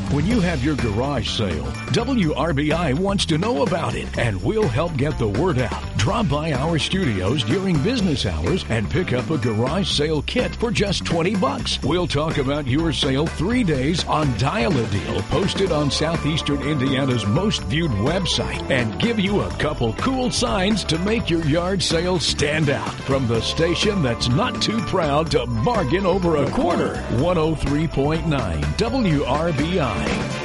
When you have your garage sale, WRBI wants to know about it, and we'll help get the word out. Drop by our studios during business hours and pick up a garage sale kit for just $20. We'll talk about your sale 3 days on Dial a Deal, posted on Southeastern Indiana's most viewed website, and give you a couple cool signs to make your yard sale stand out. From the station that's not too proud to bargain over a quarter. 103.9 WRBI.